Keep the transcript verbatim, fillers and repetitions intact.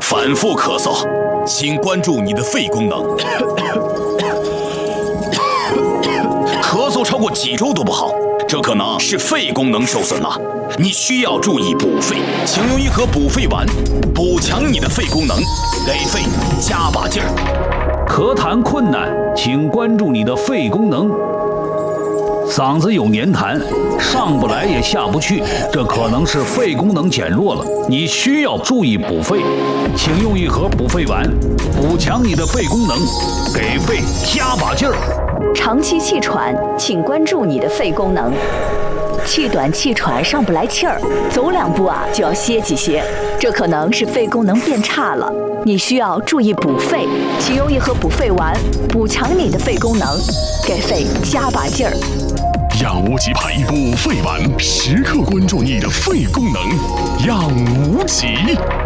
反复咳嗽，请关注你的肺功能。咳嗽超过几周都不好，这可能是肺功能受损了。你需要注意补肺，请用一盒补肺丸，补强你的肺功能，给肺加把劲儿。 咳痰困难，请关注你的肺功能。嗓子有黏痰，上不来也下不去，这可能是肺功能减弱了，你需要注意补肺，请用一盒补肺丸，补强你的肺功能，给肺加把劲儿。 长期气喘，请关注你的肺功能。气短气喘上不来气儿，走两步啊就要歇几歇，这可能是肺功能变差了，你需要注意补肺，请用一盒补肺丸，补强你的肺功能，给肺加把劲儿。 养无极牌补肺丸，时刻关注你的肺功能，养无极。